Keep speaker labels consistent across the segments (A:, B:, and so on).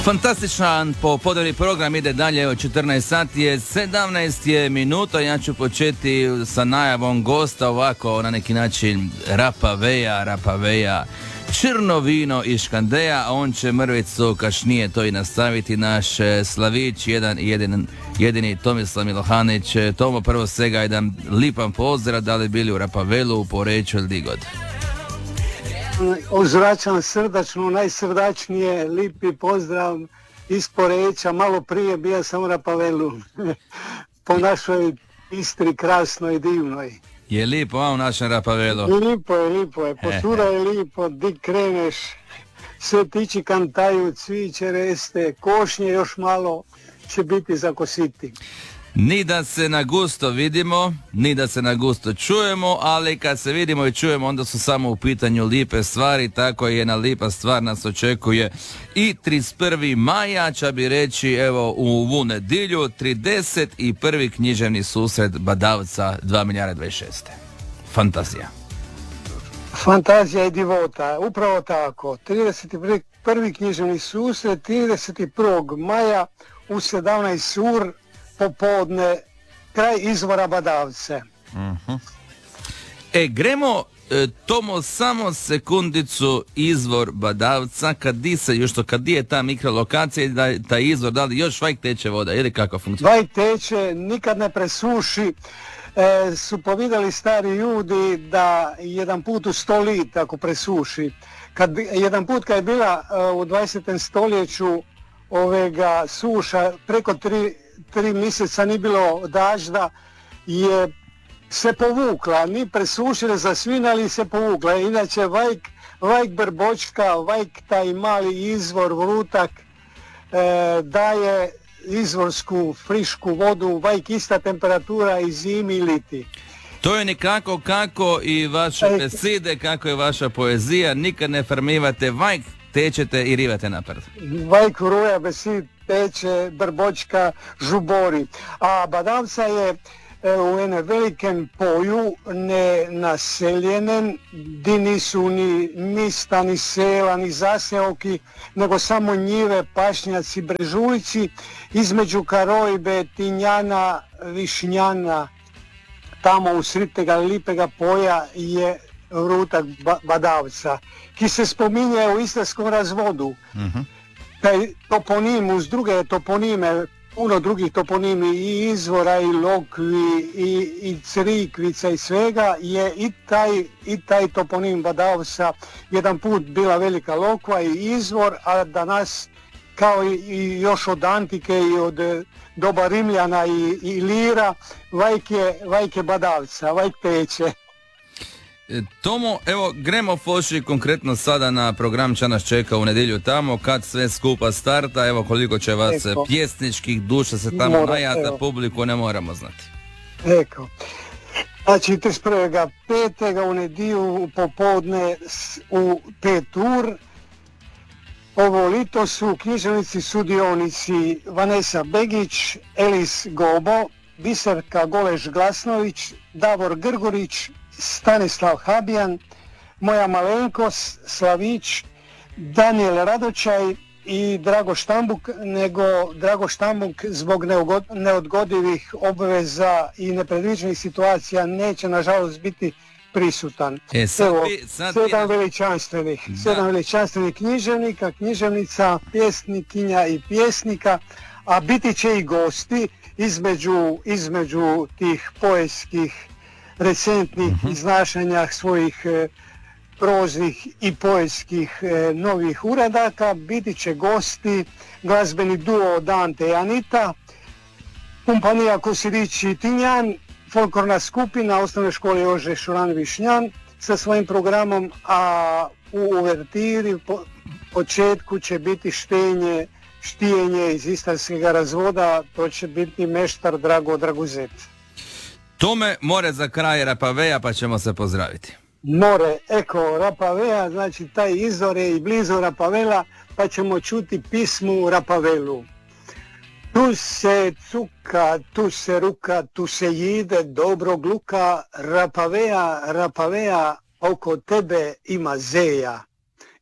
A: Fantastičan popodnevni program ide dalje od 14 sati je 17 je minuta. Ja ću početi sa najavom gosta ovako na neki način Rapaveja Črno vino iz Škandeja, a on će mrvicu kašnije to i nastaviti naš Slavić, jedini Tomislav Milohanić. Tomo, prvo svega jedan lipan pozdrav, da li bili u Rapavelu, u Poreču ili digod?
B: Uzvraćam srdačno, najsrdačnije, lipi pozdrav iz Poreča. Malo prije bio sam u Rapavelu, po našoj Istri krasnoj i divnoj.
A: Je lipo, a u našem Rapavelu?
B: Lipo je, posura je lipo, di kreneš, sve tiči kantaju, cviće, reste, košnje još malo će biti za kositi.
A: Ni da se na gusto vidimo, ni da se na gusto čujemo, ali kad se vidimo i čujemo onda su samo u pitanju lipe stvari, tako je jedna lipa stvar nas očekuje i 31. maja, će bi reći evo u ovu nedilju, 31. književni susret Badavca 2026. Fantazija.
B: Fantazija i divota, upravo tako. 31. književni susret, 31. maja u 17 sur popodne, kraj izvora Badavce.
A: Gremo, Tomo, samo sekundicu, izvor Badavca, kad di je ta mikrolokacija i da taj izvor, da li još vajk teče voda ili kako funkcionira?
B: Vajk teče, nikad ne presuši. Su povidali stari ljudi da jedan put u 100 lit ako presuši. Jedan put kad je bila u 20. stoljeću suša, preko 3 mjeseca nije bilo dažda, je se povukla, ni presušila za svina, ali se povukla. Inače vajk Brbočka, vajk taj mali izvor Vrutak daje izvorsku frišku vodu, vajk ista temperatura i zimi i liti.
A: To je nekako kako i vaše besede, kako je vaša poezija, nikad ne farmivate vajk, tečete i rivate napred.
B: Vajk ruja, besid, teče, Brbočka, žubori. A Badavca je u jednom velikem poju nenaseljenen, di nisu ni mista, ni sela, ni zaseoki, nego samo njive, pašnjaci, brežuljci, između Karojbe, Tinjana, Višnjana, tamo usred tega lipega poja je Vrutak Badavca, ki se spominje u istarskom razvodu. Taj toponim uz druge toponime, puno drugih toponimi i izvora i lokvi i crikvica i svega, je i taj toponim Badavca jedan put bila velika lokva i izvor, a danas kao i još od antike i od doba Rimljana i Lira, vajk je Badavca, vajk teče.
A: Tomo, evo, gremo foši konkretno sada na program čo nas čeka u nedjelju tamo, kad sve skupa starta, evo koliko će vas pjesničkih duša se tamo najata, publiku ne moramo znati.
B: Znači 31.5. u nedjelju popodne u 5 ur, ovo lito su književnici sudionici Vanesa Begić, Elis Gobo, Biserka Goleš-Glasnović, Davor Grgurić, Stanislav Habijan, moja malenkost Slavić, Daniel Radočaj i Drago Štambuk, nego Drago Štambuk zbog neodgodivih obveza i nepredviđenih situacija neće nažalost biti prisutan. Sedam veličanstvenih književnika, književnica, pjesnikinja i pjesnika, a biti će i gosti između tih poetskih recentnih iznašanja svojih proznih i poetskih novih uradaka. Biti će gosti glazbeni duo Dante i Anita, kompanija Kosirić i Tinjan, folklorna skupina osnovne škole Jože Šuran Višnjan sa svojim programom, a u uvertiri početku će biti štijenje iz istarskog razvoda, to će biti meštar Drago Draguzet.
A: Tome, more za kraj Rapaveja, pa ćemo se pozdraviti.
B: More, Rapaveja, znači taj izvor je i blizu Rapavela, pa ćemo čuti pismu Rapavelu. Tu se cuka, tu se ruka, tu se jide dobrog luka, Rapaveja, Rapaveja, oko tebe ima zeja.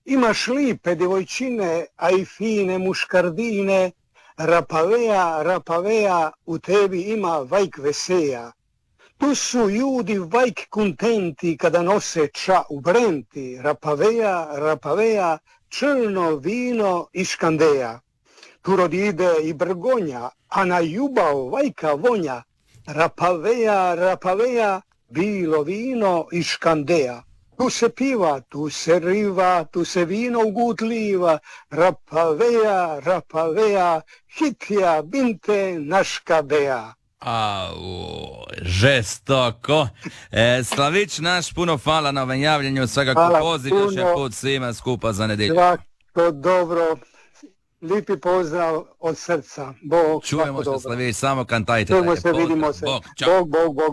B: Imaš lipe djevojčine, a i fine muškardine, rapavea, rapavea, u tebi ima vajk veseja. Tu su ljudi vajk kontenti kada nose ča u brenti, rapavea, rapavea, črno vino i škandeja. Tu rodide i brgonja, a na ljubav vajka vonja, rapavea, rapavea, bilo vino i škandeja. Tu se piva, tu se riva, tu se vino ugutliva, rapavea, rapavea, hitja binte naška beja.
A: Au, žestoko. Slavić naš, puno hvala na ovom javljanju, svakako poziv još je put svima skupa za nedjelju.
B: Svako dobro, lipi pozdrav od srca. Bog,
A: čujemo se, Slavić, samo kantajte.
B: Čujemo se, vidimo se. Bog, Bog, Bog.